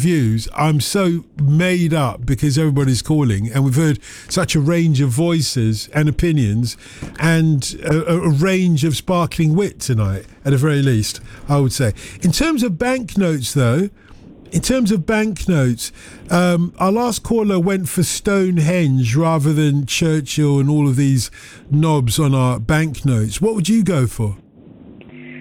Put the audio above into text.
views. I'm so made up because everybody's calling, and we've heard such a range of voices and opinions, and a range of sparkling wit tonight, at the very least, I would say. In terms of banknotes, though, our last caller went for Stonehenge rather than Churchill and all of these knobs on our banknotes. What would you go for?